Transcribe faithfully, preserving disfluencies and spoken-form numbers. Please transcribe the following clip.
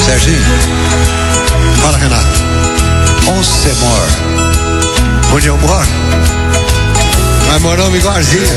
Serginho. Fala, Renato. Onde você mora? Onde eu moro? Nós moramos igualzinho.